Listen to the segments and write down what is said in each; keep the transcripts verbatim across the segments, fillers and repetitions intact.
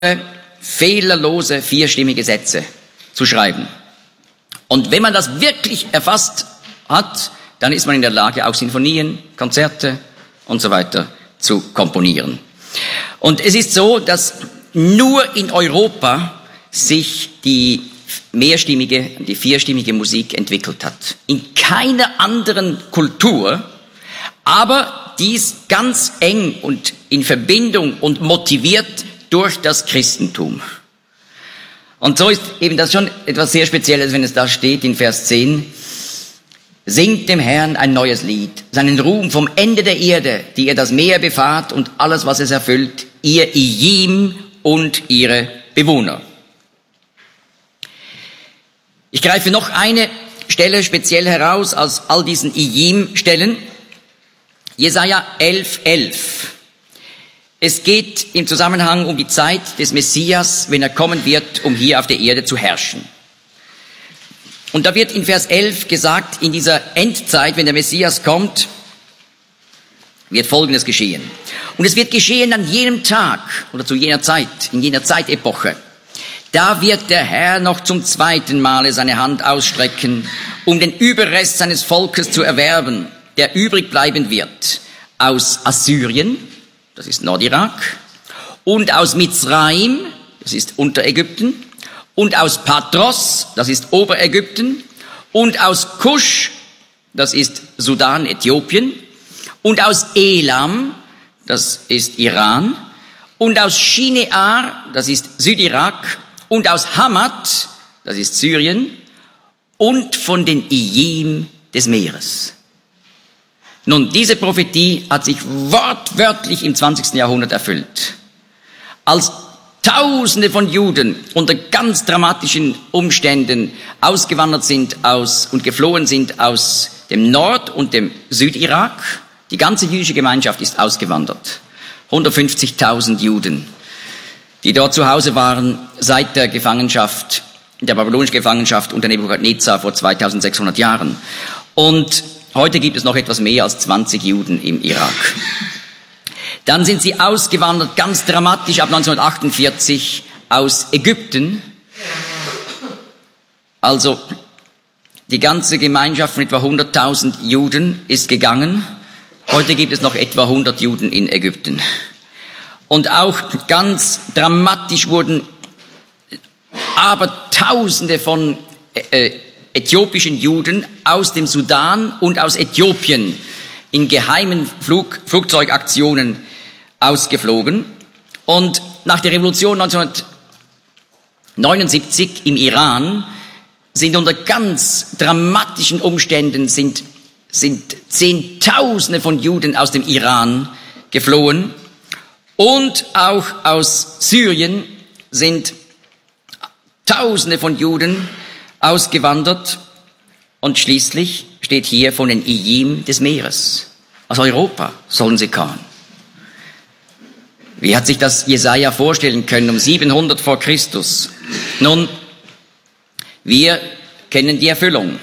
fehlerlose vierstimmige Sätze zu schreiben. Und wenn man das wirklich erfasst hat, dann ist man in der Lage, auch Sinfonien, Konzerte und so weiter zu komponieren. Und es ist so, dass nur in Europa sich die mehrstimmige, die vierstimmige Musik entwickelt hat. In keiner anderen Kultur, aber dies ganz eng und in Verbindung und motiviert durch das Christentum. Und so ist eben das schon etwas sehr Spezielles, wenn es da steht in Vers zehn. Singt dem Herrn ein neues Lied, seinen Ruhm vom Ende der Erde, die ihr das Meer befahrt und alles, was es erfüllt, ihr Ijim und ihre Bewohner. Ich greife noch eine Stelle speziell heraus aus all diesen Ijim-Stellen. Jesaja elf, elf. Es geht im Zusammenhang um die Zeit des Messias, wenn er kommen wird, um hier auf der Erde zu herrschen. Und da wird in Vers elf gesagt, in dieser Endzeit, wenn der Messias kommt, wird Folgendes geschehen. Und es wird geschehen an jenem Tag oder zu jener Zeit, in jener Zeitepoche. Da wird der Herr noch zum zweiten Male seine Hand ausstrecken, um den Überrest seines Volkes zu erwerben, der übrig bleiben wird aus Assyrien, das ist Nordirak, und aus Mizraim, das ist Unterägypten, und aus Patros, das ist Oberägypten, und aus Kusch, das ist Sudan, Äthiopien, und aus Elam, das ist Iran, und aus Shinear, das ist Südirak, und aus Hamat, das ist Syrien, und von den Ijim des Meeres. Nun, diese Prophetie hat sich wortwörtlich im zwanzigsten Jahrhundert erfüllt. Als Tausende von Juden unter ganz dramatischen Umständen ausgewandert sind aus und geflohen sind aus dem Nord- und dem Südirak. Die ganze jüdische Gemeinschaft ist ausgewandert. hundertfünfzigtausend Juden, die dort zu Hause waren seit der Gefangenschaft, der babylonischen Gefangenschaft unter Nebukadnezar vor zweitausendsechshundert Jahren. Und heute gibt es noch etwas mehr als zwanzig Juden im Irak. Dann sind sie ausgewandert, ganz dramatisch ab neunzehnhundertachtundvierzig aus Ägypten. Also die ganze Gemeinschaft von etwa hunderttausend Juden ist gegangen. Heute gibt es noch etwa hundert Juden in Ägypten. Und auch ganz dramatisch wurden Abertausende von äh, äthiopischen Juden aus dem Sudan und aus Äthiopien in geheimen Flug, Flugzeugaktionen ausgeflogen. Und nach der Revolution neunzehnhundertneunundsiebzig im Iran sind unter ganz dramatischen Umständen sind, sind Zehntausende von Juden aus dem Iran geflohen. Und auch aus Syrien sind Tausende von Juden ausgewandert. Und schließlich steht hier von den Ijim des Meeres. Aus Europa sollen sie kommen. Wie hat sich das Jesaja vorstellen können um siebenhundert vor Christus? Nun, wir kennen die Erfüllung.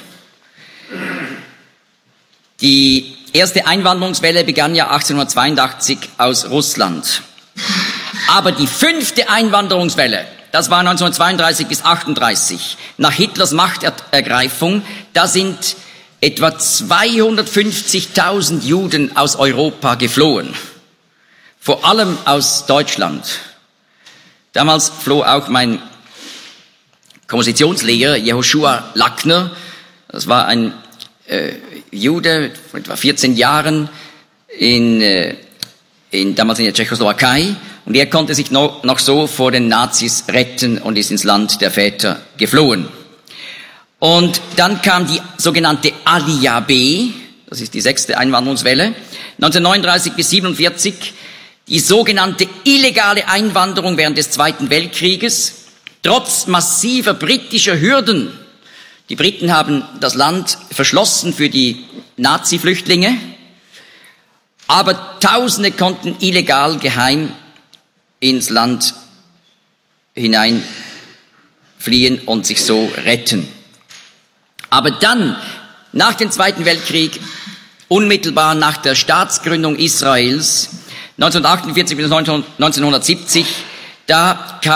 Die erste Einwanderungswelle begann ja achtzehnhundertzweiundachtzig aus Russland. Aber die fünfte Einwanderungswelle, das war neunzehnhundertzweiunddreißig bis achtunddreißig, nach Hitlers Machtergreifung, da sind etwa zweihundertfünfzigtausend Juden aus Europa geflohen. Vor allem aus Deutschland. Damals floh auch mein Kompositionslehrer Jehoshua Lackner, das war ein äh, Jude von etwa vierzehn Jahren, in, äh, in, damals in der Tschechoslowakei, und er konnte sich noch, noch so vor den Nazis retten und ist ins Land der Väter geflohen. Und dann kam die sogenannte Aliyah B, das ist die sechste Einwanderungswelle, neunzehnhundertneununddreißig bis siebenundvierzig, die sogenannte illegale Einwanderung während des Zweiten Weltkrieges, trotz massiver britischer Hürden. Die Briten haben das Land verschlossen für die Nazi-Flüchtlinge, aber Tausende konnten illegal geheim ins Land hineinfliehen und sich so retten. Aber dann, nach dem Zweiten Weltkrieg, unmittelbar nach der Staatsgründung Israels, neunzehnhundertachtundvierzig bis neunzehnhundertsiebzig, Da